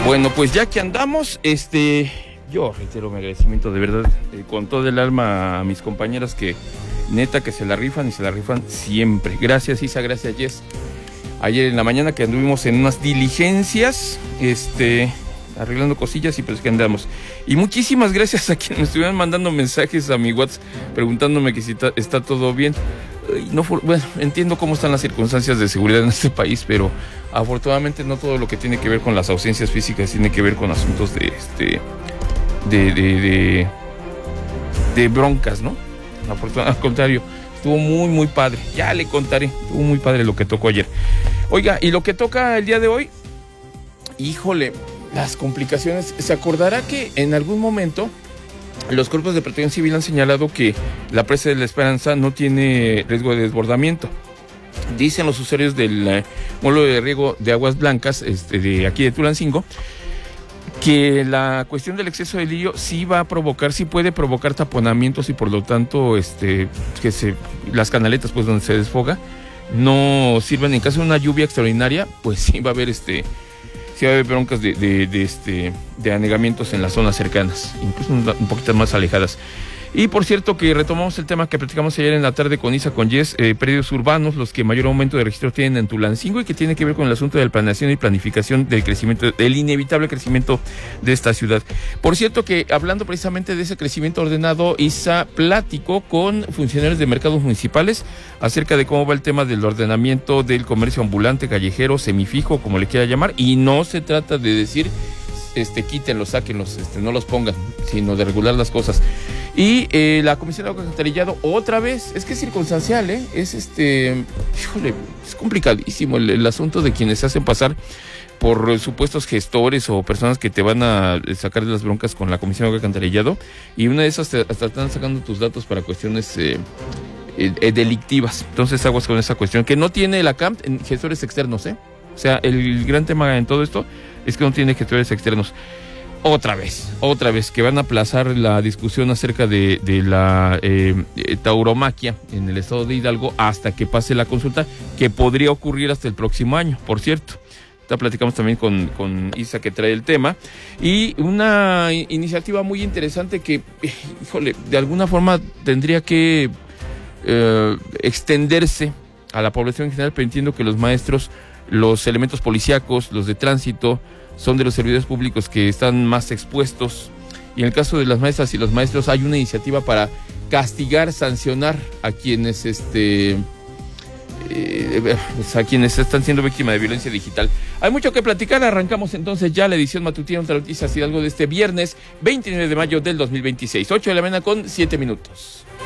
Bueno, pues ya que andamos, yo reitero mi agradecimiento de verdad, con todo el alma a mis compañeras que neta que se la rifan y se la rifan siempre. Gracias Isa, gracias Jess. Ayer en la mañana que anduvimos en unas diligencias, arreglando cosillas y pues que andamos. Y muchísimas gracias a quienes me estuvieron mandando mensajes a mi WhatsApp preguntándome que si está todo bien. Bueno, entiendo cómo están las circunstancias de seguridad en este país, pero afortunadamente no todo lo que tiene que ver con las ausencias físicas tiene que ver con asuntos de broncas, ¿no? Al contrario, estuvo muy, muy padre. Ya le contaré, estuvo muy padre lo que tocó ayer. Oiga, y lo que toca el día de hoy, híjole, las complicaciones. Se acordará que en algún momento los cuerpos de protección civil han señalado que la presa de la Esperanza no tiene riesgo de desbordamiento. Dicen los usuarios del módulo de riego de Aguas Blancas, de aquí de Tulancingo, que la cuestión del exceso de lío sí puede provocar taponamientos y por lo tanto las canaletas pues donde se desfoga no sirven. En caso de una lluvia extraordinaria, pues sí va a haber broncas de anegamientos en las zonas cercanas, incluso un poquito más alejadas. Y por cierto que retomamos el tema que platicamos ayer en la tarde con Isa, con Jess, predios urbanos, los que mayor aumento de registro tienen en Tulancingo y que tiene que ver con el asunto de la planeación y planificación del crecimiento, del inevitable crecimiento de esta ciudad. Por cierto que hablando precisamente de ese crecimiento ordenado, Isa platicó con funcionarios de mercados municipales acerca de cómo va el tema del ordenamiento del comercio ambulante, callejero, semifijo, como le quiera llamar, y no se trata de decir quítenlos, sáquenlos, no los pongan, sino de regular las cosas. Y la Comisión de Agua y Alcantarillado, otra vez, es que es circunstancial, híjole, es complicadísimo el asunto de quienes se hacen pasar por supuestos gestores o personas que te van a sacar de las broncas con la Comisión de Agua y Alcantarillado, y una de esas hasta están sacando tus datos para cuestiones delictivas. Entonces aguas con esa cuestión, que no tiene la CAMP en gestores externos, O sea, el gran tema en todo esto es que no tiene gestores externos. Otra vez, que van a aplazar la discusión acerca de la tauromaquia en el estado de Hidalgo hasta que pase la consulta, que podría ocurrir hasta el próximo año, por cierto. Ya platicamos también con Isa, que trae el tema. Y una iniciativa muy interesante que, híjole, de alguna forma tendría que extenderse a la población en general, pero entiendo que los maestros, los elementos policíacos, los de tránsito, son de los servidores públicos que están más expuestos, y en el caso de las maestras y los maestros hay una iniciativa para castigar, sancionar a quienes a quienes están siendo víctimas de violencia digital. Hay mucho que platicar. Arrancamos entonces ya la edición matutina de Noticias Hidalgo de este viernes 29 de mayo del 2026, 8 de la mañana con 7 minutos.